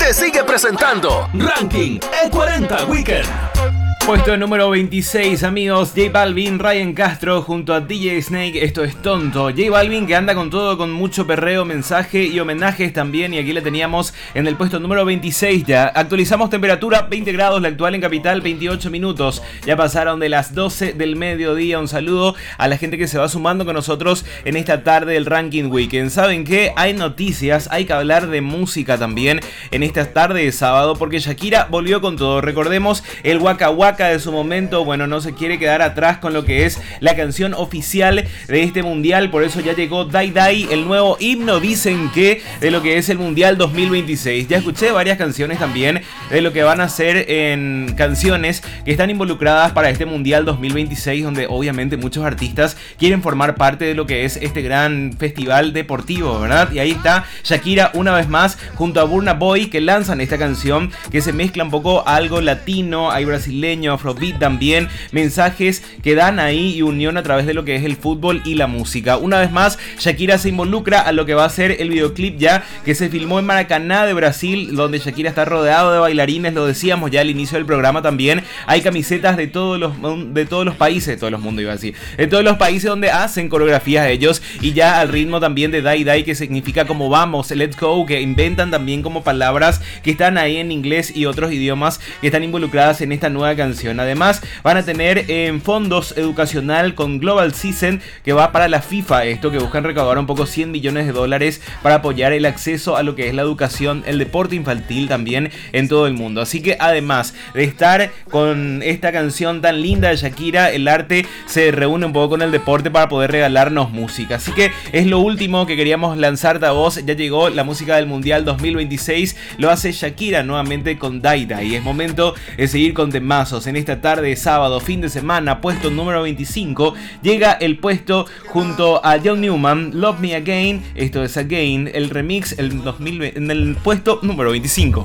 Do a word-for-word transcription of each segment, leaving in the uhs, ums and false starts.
se sigue presentando Ranking E cuarenta Weekend. Puesto número veintiséis, amigos, J Balvin, Ryan Castro junto a D J Snake, esto es Tonto. J Balvin que anda con todo, con mucho perreo, mensaje y homenajes también, y aquí le teníamos en el puesto número veintiséis ya. Actualizamos temperatura, veinte grados, la actual en Capital, veintiocho minutos. Ya pasaron de las doce del mediodía. Un saludo a la gente que se va sumando con nosotros en esta tarde del Ranking Weekend. ¿Saben qué? Hay noticias, hay que hablar de música también en esta tarde de sábado, porque Shakira volvió con todo. Recordemos el Waka Waka de su momento. Bueno, no se quiere quedar atrás con lo que es la canción oficial de este mundial, por eso ya llegó Dai Dai, el nuevo himno, dicen que de lo que es el mundial dos mil veintiséis. Ya escuché varias canciones también de lo que van a ser en canciones que están involucradas para este mundial dos mil veintiséis, donde obviamente muchos artistas quieren formar parte de lo que es este gran festival deportivo, ¿verdad? Y ahí está Shakira una vez más junto a Burna Boy, que lanzan esta canción que se mezcla un poco algo latino, hay brasileño, afrobeat también, mensajes que dan ahí y unión a través de lo que es el fútbol y la música. Una vez más, Shakira se involucra a lo que va a ser el videoclip ya que se filmó en Maracaná de Brasil, donde Shakira está rodeado de bailarines, lo decíamos ya al inicio del programa también. Hay camisetas de todos los, de todos los países, de todos los mundos iba a decir, de todos los países donde hacen coreografías ellos, y ya al ritmo también de Dai Dai, que significa como vamos, let's go, que inventan también como palabras que están ahí en inglés y otros idiomas que están involucradas en esta nueva canción. Además van a tener en eh, fondos educacional con Global Season, que va para la FIFA, esto que buscan recaudar un poco cien millones de dólares para apoyar el acceso a lo que es la educación, el deporte infantil también en todo el mundo. Así que además de estar con esta canción tan linda de Shakira, el arte se reúne un poco con el deporte para poder regalarnos música. Así que es lo último que queríamos lanzarte a vos. Ya llegó la música del Mundial dos mil veintiséis, lo hace Shakira nuevamente con Dai Dai. Es momento de seguir con temazos. En esta tarde de sábado, fin de semana, puesto número veinticinco, llega el puesto junto a John Newman, Love Me Again, esto es Again, el remix el dos mil veinte, en el puesto número veinticinco.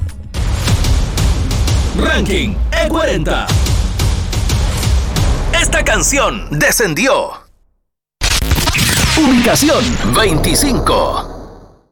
Ranking E cuarenta. Esta canción descendió. Ubicación veinticinco.